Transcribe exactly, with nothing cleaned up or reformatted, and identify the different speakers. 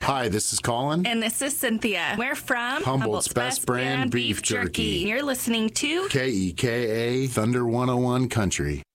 Speaker 1: Hi, this is Colin.
Speaker 2: And this is Cynthia. We're from
Speaker 1: Humboldt's Best Brand Beef Jerky.
Speaker 2: You're listening to
Speaker 1: K E K A Thunder one oh one Country.